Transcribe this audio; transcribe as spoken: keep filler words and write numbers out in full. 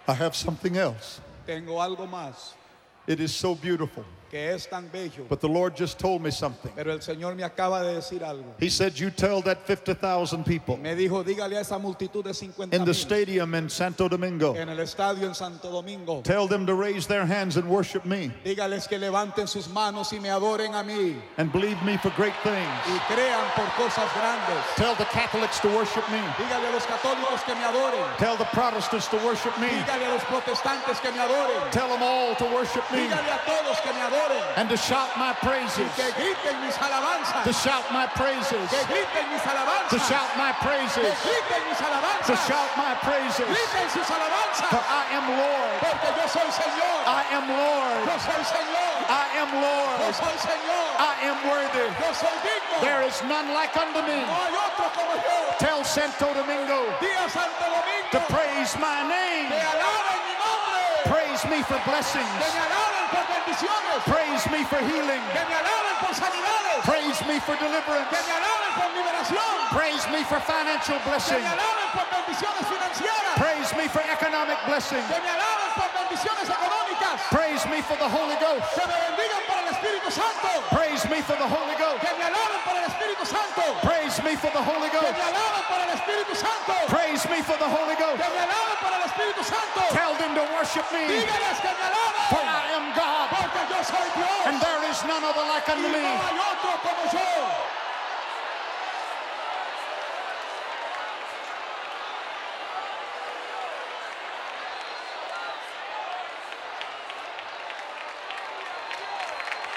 I have something else. Tengo algo más It is so beautiful. que es tan bello. But the Lord just told me something. Pero el Señor me acaba de decir algo. He said, you tell that fifty thousand people Me dijo, dígale a esa multitud de cincuenta in the mil stadium in Santo Domingo, en el estadio en Santo Domingo. tell them to raise their hands and worship me Dígales que levanten sus manos y me adoren a mí and believe me for great things. y crean por cosas grandes. Tell the Catholics to worship me. Dígale a los católicos que me adoren. Tell the Protestants to worship me. Dígale a los protestantes que me adoren. Tell them all to worship me Dígale a todos que me adoren. and to shout my praises. Que griten mis alabanzas. To shout my praises. Que griten mis To alabanzas. shout my Que praises. griten mis To alabanzas. shout my praises. Griten sus alabanzas. For I am Lord. Porque yo soy Señor. I am Lord. Yo soy Señor. I am Yo Lord. soy Señor. I am worthy. Yo soy digno. There is none like unto me. No hay otro como yo. Tell Santo Domingo Día Santo Domingo. to praise my name. Que alaben mi nombre. Praise me for blessings. Que me alaben por bendiciones. Praise me for healing. Que me alaben por sanidades. Praise me for deliverance. Que me alaben por liberación. Praise me for financial Que blessing. me alaben por bendiciones financieras. Praise me for economic blessing. Que me alaben por bendiciones económicas. Praise me for the Holy Ghost. Que me bendigan por el Espíritu Santo. Praise me for the Holy Ghost. Que me alaben por el Espíritu Santo. Praise me for the Holy Que Ghost. me alaben por el Espíritu Santo. Praise me for the Holy Ghost. Que me alaben por el Espíritu Santo. Tell them to worship me, Dígales que me alaben. for I am God, Porque yo soy Dios. and there is none other like Y unto no me. hay otro como yo.